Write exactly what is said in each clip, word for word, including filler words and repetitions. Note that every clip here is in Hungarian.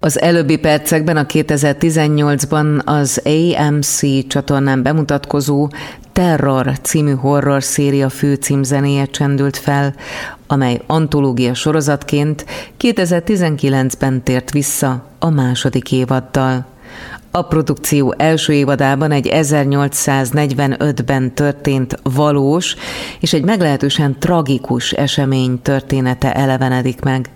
Az előbbi percekben a kétezer-tizennyolcban az á em cé csatornán bemutatkozó Terror című horror széria főcímzenéje csendült fel, amely antológia sorozatként kétezer-tizenkilencben tért vissza a második évaddal. A produkció első évadában egy ezernyolcszáznegyvenötben történt valós és egy meglehetősen tragikus esemény története elevenedik meg.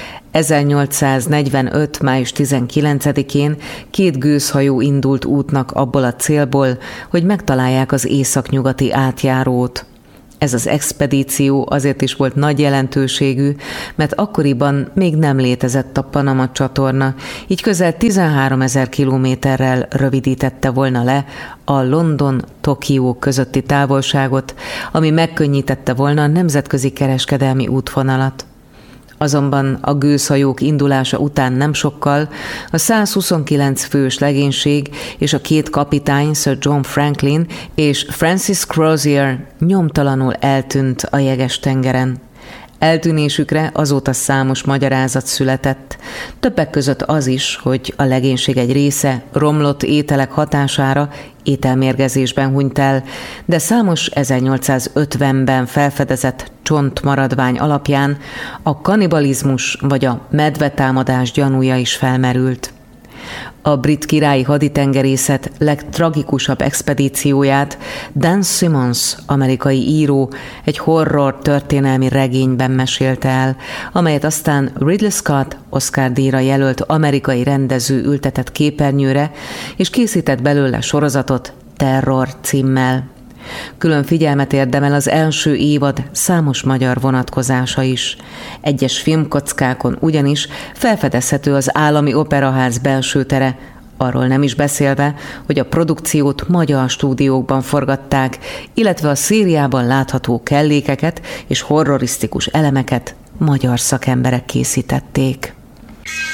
ezernyolcszáznegyvenöt. május tizenkilencedikén két gőzhajó indult útnak abból a célból, hogy megtalálják az északnyugati átjárót. Ez az expedíció azért is volt nagy jelentőségű, mert akkoriban még nem létezett a Panama csatorna, így közel tizenháromezer kilométerrel rövidítette volna le a London-Tokió közötti távolságot, ami megkönnyítette volna a nemzetközi kereskedelmi útvonalat. Azonban a gőzhajók indulása után nem sokkal a százhuszonkilenc fős legénység és a két kapitány, Sir John Franklin és Francis Crozier nyomtalanul eltűnt a Jeges-tengeren. Eltűnésükre azóta számos magyarázat született, többek között az is, hogy a legénység egy része romlott ételek hatására ételmérgezésben hunyt el, de számos ezernyolcszázötvenben felfedezett csontmaradvány alapján a kannibalizmus vagy a medvetámadás gyanúja is felmerült. A brit királyi haditengerészet legtragikusabb expedícióját Dan Simmons, amerikai író, egy horror történelmi regényben mesélte el, amelyet aztán Ridley Scott Oscar-díjra jelölt amerikai rendező ültetett képernyőre, és készített belőle sorozatot Terror címmel. Külön figyelmet érdemel az első évad számos magyar vonatkozása is. Egyes filmkockákon ugyanis felfedezhető az Állami Operaház belső tere, arról nem is beszélve, hogy a produkciót magyar stúdiókban forgatták, illetve a szériában látható kellékeket és horrorisztikus elemeket magyar szakemberek készítették.